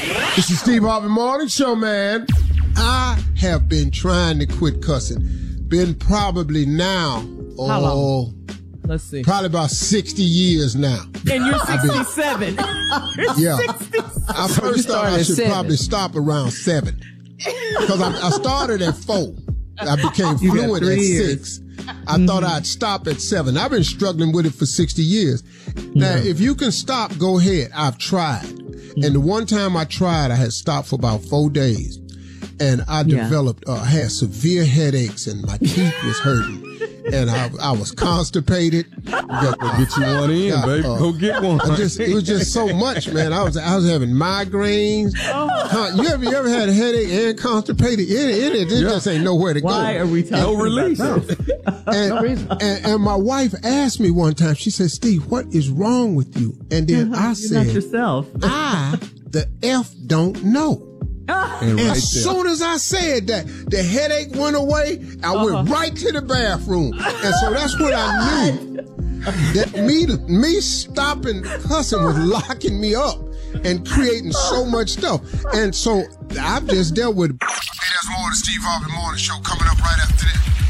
It's the Steve Harvey Morning Show, man. I have been trying to quit cussing. Been probably now, How long? Let's see. Probably about 60 years now. And you're 67. Yeah. I first thought I should probably stop around 7. Because I started at 4. I became fluent at 6. I thought I'd stop at 7. I've been struggling with it for 60 years. Now, if you can stop, go ahead. I've tried. And the one time I tried, I had stopped for about 4 days. And I developed, I had severe headaches and my teeth was hurting. And I was constipated. Get you one in, baby. Go get one. It was just so much, man. I was having migraines. You ever had a headache and constipated? It just ain't nowhere to go. Why are we talking no release? about this? No reason. And my wife asked me one time, she said, Steve, what is wrong with you? And then I said, not yourself. the F don't know. And right as soon as I said that, the headache went away. I went right to the bathroom. And so that's when I knew that me stopping cussing was locking me up and creating so much stuff. And so I've just dealt with it. Hey, there's more of the Steve Harvey Morning Show coming up right after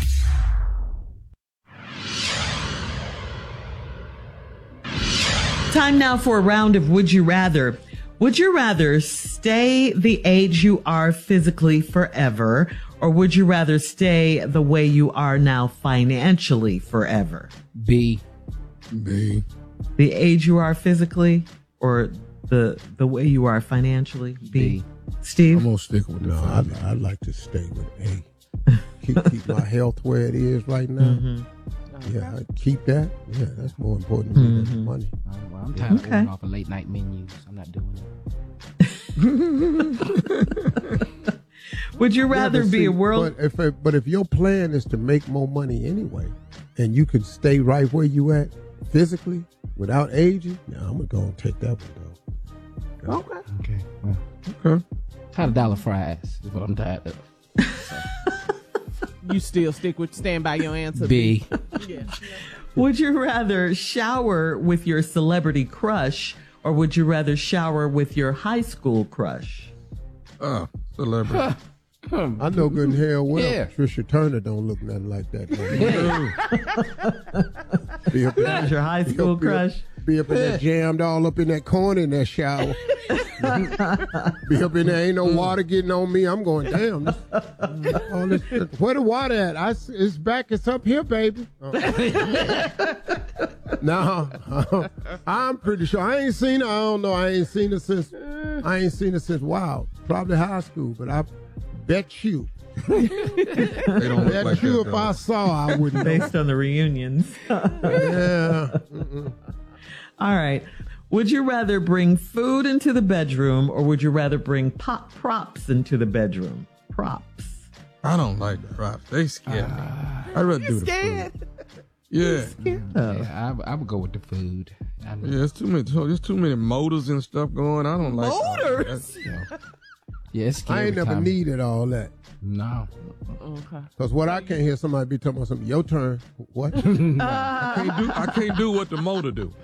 this. Time now for a round of Would You Rather. Would you rather stay the age you are physically forever, or would you rather stay the way you are now financially forever? B. B. The age you are physically, or the way you are financially? B. Steve? I'm going to stick with I'd like to stay with A. Keep my health where it is right now. Yeah, keep that. Yeah, that's more important to me than money. Well, I'm tired of going off of late night menus. I'm not doing it. Would you rather be a world? But if your plan is to make more money anyway, and you can stay right where you at physically without aging, I'm gonna go and take that one though. Okay. Well, okay. Tired of dollar fries is what I'm tired of. So. You still stand by your answer? B. Yeah. Would you rather shower with your celebrity crush, or would you rather shower with your high school crush? Celebrity. I know good and hell well Trisha Turner don't look nothing like that. That's your high school crush? Be up in there jammed all up in that corner in that shower. Be up in there, ain't no water getting on me. I'm going, damn. Where the water at? It's back, it's up here, baby. No, I'm pretty sure. I ain't seen her. I don't know. I ain't seen her since, wow, probably high school, but I bet you. They don't look like that, if I saw, I wouldn't. Based on the reunions. Yeah. All right. Would you rather bring food into the bedroom, or would you rather bring props into the bedroom? Props. I don't like the props. They scared me. I'd rather do the food. Yeah. I would go with the food. There's too many motors and stuff going. I don't like motors. Yeah, it's scary. I ain't never needed all that. No. Okay. Because what I can't hear somebody be talking about something. Your turn. What? I can't do what the motor do.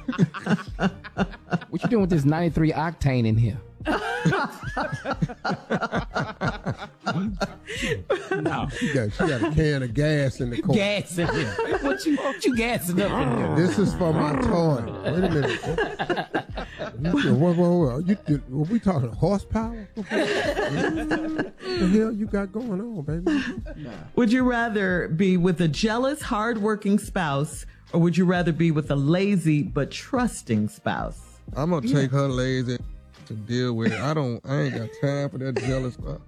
What you doing with this 93 octane in here? No. She got a can of gas in the corner. Gas in here. What you gassing up in here? This is for my toy. Wait a minute. Whoa. Were we talking horsepower? What the hell you got going on, baby? Would you rather be with a jealous, hardworking spouse, or would you rather be with a lazy but trusting spouse? I'm gonna take her lazy to deal with it. I ain't got time for that jealous stuff.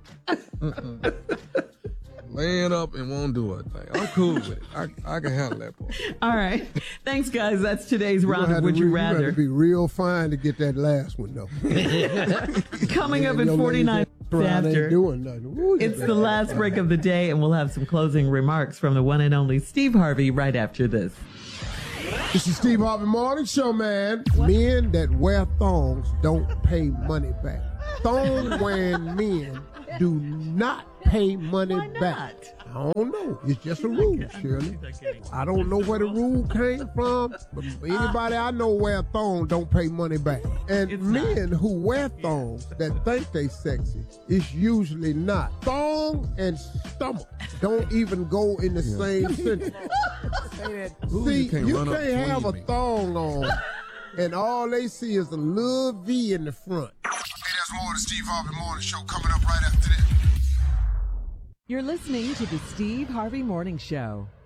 Laying up and won't do a thing. I'm cool with it. I can handle that part. All right. Thanks, guys. That's today's round of Would You Rather. You have to be real fine to get that last one, though. Coming up in 49 after. It's the last break of the day, and we'll have some closing remarks from the one and only Steve Harvey right after this. This is Steve Harvey Morning Show, man. What? Men that wear thongs don't pay money back. Thong wearing men do not pay money Why not? back. I don't know. It's just a rule, Shirley. I don't know where the rule came from, but anybody I know wear a thong don't pay money back. And It's men who wear thongs that think they sexy, it's usually not. Thong and stomach don't even go in the same sentence. See, you can't have a thong on and all they see is a little V in the front. Hey, there's more of the Steve Harvey Morning Show coming up right after this. You're listening to the Steve Harvey Morning Show.